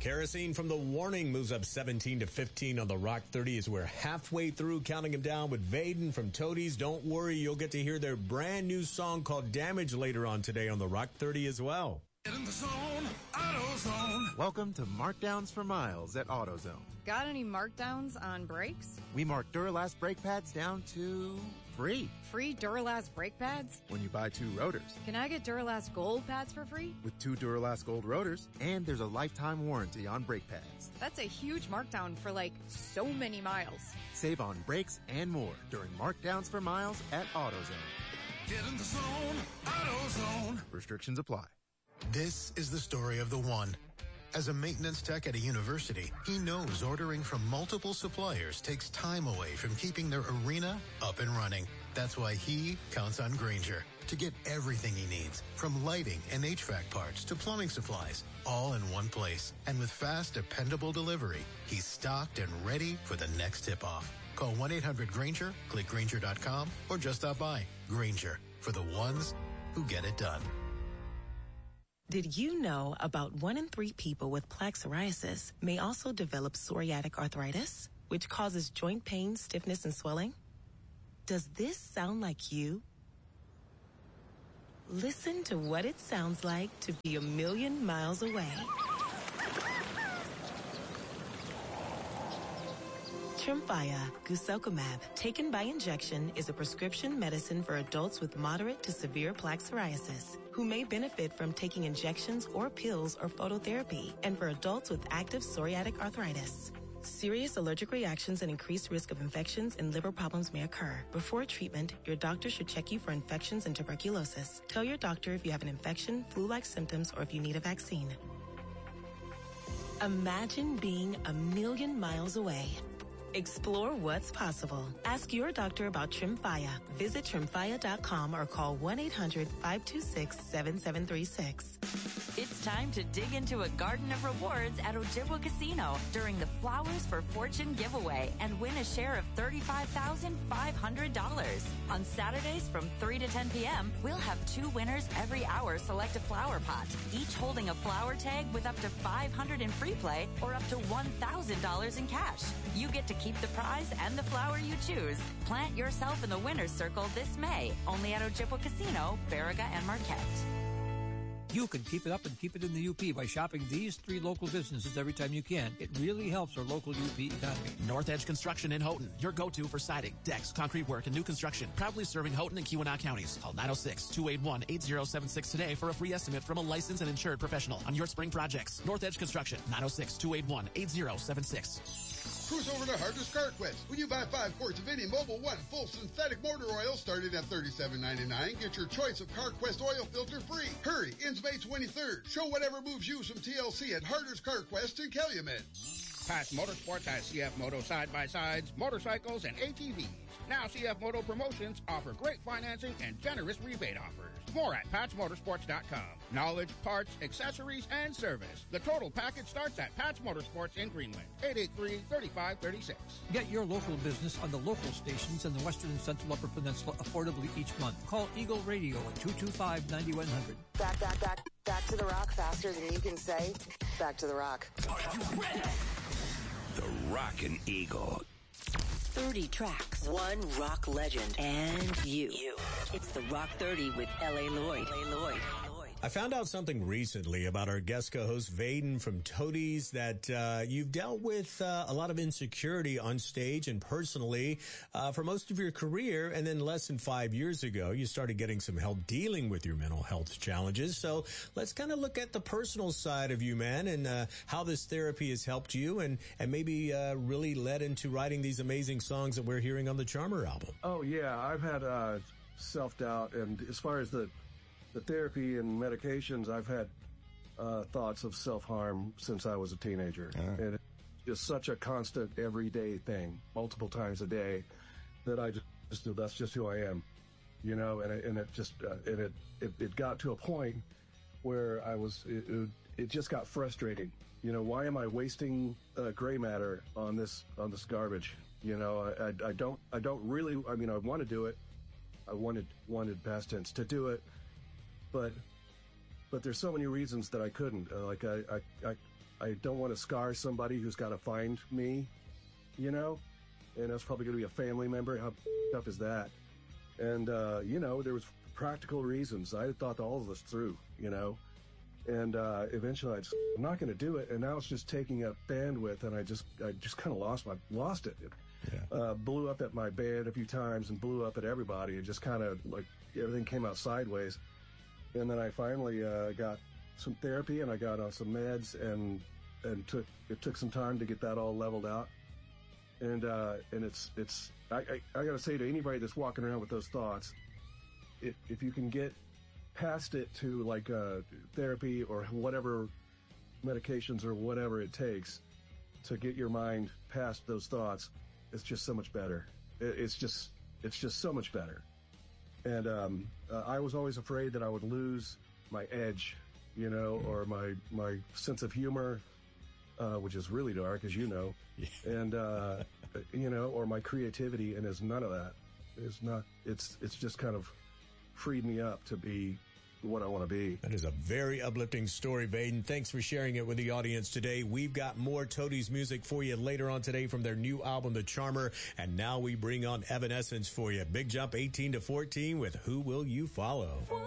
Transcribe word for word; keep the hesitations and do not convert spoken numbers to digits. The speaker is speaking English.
Kerosene from The Warning moves up seventeen to fifteen on the Rock thirty as we're halfway through counting them down with Vaden from Toadies. Don't worry, you'll get to hear their brand new song called Damage later on today on the Rock thirty as well. Get in the zone, AutoZone. Welcome to Markdowns for Miles at AutoZone. Got any markdowns on brakes? We mark Duralast brake pads down to free. Free Duralast brake pads? When you buy two rotors. Can I get Duralast Gold pads for free? With two Duralast Gold rotors, and there's a lifetime warranty on brake pads. That's a huge markdown for like so many miles. Save on brakes and more during Markdowns for Miles at AutoZone. Get in the zone, AutoZone. Restrictions apply. This is the story of the one. As a maintenance tech at a university, he knows ordering from multiple suppliers takes time away from keeping their arena up and running. That's why he counts on Grainger to get everything he needs, from lighting and H V A C parts to plumbing supplies, all in one place. And with fast, dependable delivery, he's stocked and ready for the next tip-off. Call one eight hundred Grainger, click Grainger dot com, or just stop by. Grainger, for the ones who get it done. Did you know about one in three people with plaque psoriasis may also develop psoriatic arthritis, which causes joint pain, stiffness, and swelling? Does this sound like you? Listen to what it sounds like to be a million miles away. Tremfya guselkumab, taken by injection, is a prescription medicine for adults with moderate to severe plaque psoriasis who may benefit from taking injections or pills or phototherapy, and for adults with active psoriatic arthritis. Serious allergic reactions and increased risk of infections and liver problems may occur. Before treatment, your doctor should check you for infections and tuberculosis. Tell your doctor if you have an infection, flu-like symptoms, or if you need a vaccine. Imagine being a million miles away. Explore what's possible. Ask your doctor about Tremfya. Visit Tremfya dot com or call one eight hundred five two six seven seven three six. It's time to dig into a garden of rewards at Ojibwa Casino during the Flowers for Fortune giveaway and win a share of thirty-five thousand five hundred dollars. On Saturdays from three to ten p.m., we'll have two winners every hour select a flower pot, each holding a flower tag with up to five hundred dollars in free play or up to one thousand dollars in cash. You get to keep the prize and the flower you choose. Plant yourself in the winner's circle this May, only at Ojibwa Casino, Baraga, and Marquette. You can keep it up and keep it in the U P by shopping these three local businesses every time you can. It really helps our local U P economy. North Edge Construction in Houghton, your go-to for siding, decks, concrete work, and new construction. Proudly serving Houghton and Keweenaw counties. Call nine oh six, two eight one, eight oh seven six today for a free estimate from a licensed and insured professional on your spring projects. North Edge Construction, nine oh six, two eight one, eight oh seven six. Cruise over to Harder's Car Quest. When you buy five quarts of any Mobil one full synthetic motor oil starting at thirty-seven ninety-nine, get your choice of Car Quest oil filter free. Hurry, ends May twenty-third. Show whatever moves you some T L C at Harder's Car Quest in Calumet. Past Motorsports has C F Moto side-by-sides, motorcycles, and A T Vs. Now C F Moto Promotions offer great financing and generous rebate offers. More at Pat's Motorsports dot com. Knowledge, parts, accessories, and service. The total package starts at Pat's Motorsports in Greenland. eight eight three, three five three six. Get your local business on the local stations in the Western and Central Upper Peninsula affordably each month. Call Eagle Radio at two two five, nine one zero zero. Back, back, back, back to the rock faster than you can say. Back to the rock. Are you ready? The Rockin' Eagle. thirty tracks, one rock legend, and you. you. It's the Rock thirty with L A. Lloyd. L A. Lloyd. I found out something recently about our guest co-host Vaden from Toadies that uh, you've dealt with uh, a lot of insecurity on stage and personally uh, for most of your career, and then less than five years ago you started getting some help dealing with your mental health challenges. So let's kind of look at the personal side of you, man, and uh, how this therapy has helped you and, and maybe uh, really led into writing these amazing songs that we're hearing on the Charmer album. Oh, yeah. I've had uh, self-doubt, and as far as the The therapy and medications, I've had uh, thoughts of self-harm since I was a teenager. Uh-huh. And it's just such a constant, everyday thing, multiple times a day, that I just, that's just who I am, you know, and it, and it just, uh, and it, it, it got to a point where I was, it, it, it just got frustrating. You know, why am I wasting uh, gray matter on this, on this garbage? You know, I, I, I don't, I don't really, I mean, I want to do it. I wanted, wanted past tense to do it. But, but there's so many reasons that I couldn't. Uh, like I, I, I, I don't want to scar somebody who's got to find me, you know, and that's probably going to be a family member. How tough is that? And, uh, you know, there was practical reasons. I had thought all of this through, you know, and uh, eventually I just, I'm not going to do it. And now it's just taking up bandwidth, and I just I just kind of lost my lost it. Yeah. Uh, blew up at my band a few times and blew up at everybody. It just kind of like everything came out sideways. And then I finally uh, got some therapy, and I got on some meds, and and took it took some time to get that all leveled out. And uh, and it's it's I, I, I got to say to anybody that's walking around with those thoughts, if if you can get past it to like uh, therapy or whatever medications or whatever it takes to get your mind past those thoughts, it's just so much better. It, it's just it's just so much better. And um, uh, I was always afraid that I would lose my edge, you know, or my my sense of humor, uh, which is really dark, as you know, yeah. and uh, you know, or my creativity, and it's none of that. It's not. It's it's just kind of freed me up to be what I want to be. That is a very uplifting story, Vaden. Thanks for sharing it with the audience today. We've got more Toadies music for you later on today from their new album, The Charmer. And now we bring on Evanescence for you. Big jump eighteen to fourteen with Who Will You Follow?